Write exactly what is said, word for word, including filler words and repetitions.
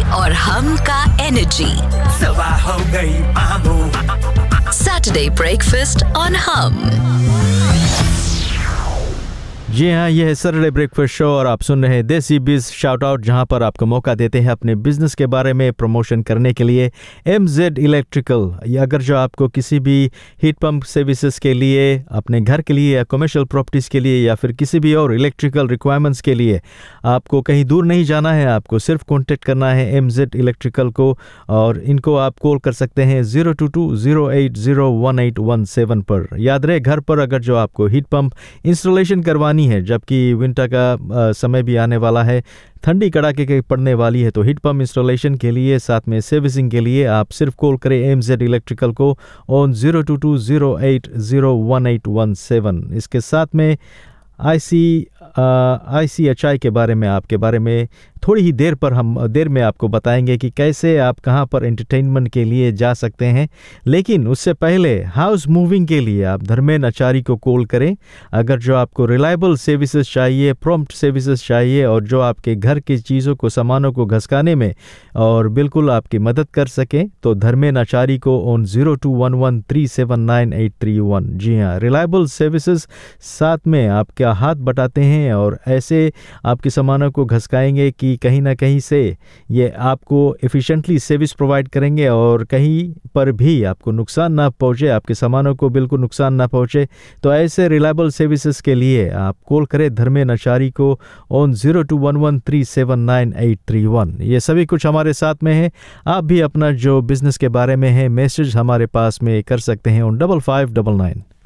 और हम का एनर्जी। सुबह हो गई मामू। सैटरडे ब्रेकफास्ट ऑन हम। जी हाँ, ये है सैटरडे ब्रेकफास्ट शो और आप सुन रहे हैं देसी बिज शाउट आउट, जहाँ पर आपको मौका देते हैं अपने बिजनेस के बारे में प्रमोशन करने के लिए। एमजेड इलेक्ट्रिकल, अगर जो आपको किसी भी हीट पंप सर्विसेज के लिए, अपने घर के लिए या कमर्शियल प्रॉपर्टीज़ के लिए या फिर किसी भी और इलेक्ट्रिकल रिक्वायरमेंट्स के लिए आपको कहीं दूर नहीं जाना है, आपको सिर्फ कॉन्टेक्ट करना है एमजेड इलेक्ट्रिकल को। और इनको आप कॉल कर सकते हैं zero two to zero eight zero one eight one seven पर। याद रहे, घर पर अगर जो आपको हीट पंप इंस्टॉलेशन करवानी है, जबकि विंटर का समय भी आने वाला है, ठंडी कड़ाके के पड़ने वाली है, तो हीट पंप इंस्टॉलेशन के लिए साथ में सर्विसिंग के लिए आप सिर्फ कॉल करें एमजेड इलेक्ट्रिकल को on zero two to zero eight zero one eight one seven. इसके साथ में आई सी आई सी एच आई के बारे में, आपके बारे में थोड़ी ही देर पर हम देर में आपको बताएंगे कि कैसे आप कहां पर एंटरटेनमेंट के लिए जा सकते हैं। लेकिन उससे पहले हाउस मूविंग के लिए आप धर्मेंद्र आचार्य को कॉल करें। अगर जो आपको रिलायबल सर्विसेज चाहिए, प्रॉम्प्ट सर्विसेज चाहिए और जो आपके घर की चीज़ों को, सामानों को घसकाने में और बिल्कुल आपकी मदद कर सकें, तो धर्मेंद्र आचार्य को on zero two one one three seven nine eight three one. जी हाँ, रिलायबल सर्विसेज, साथ में आपका हाथ बटाते हैं और ऐसे आपके सामानों को घसकाएंगे कि कहीं ना कहीं से ये आपको एफिशिएंटली सर्विस प्रोवाइड करेंगे और कहीं पर भी आपको नुकसान ना पहुंचे, आपके सामानों को बिल्कुल नुकसान ना पहुंचे। तो ऐसे रिलायबल सर्विसेज के लिए आप कॉल करें धर्मेंद्र आचार्य को on zero two one one three seven nine eight three one. ये सभी कुछ हमारे साथ में है। आप भी अपना जो बिजनेस के बारे में है मैसेज हमारे पास में कर सकते हैं on double five double nine.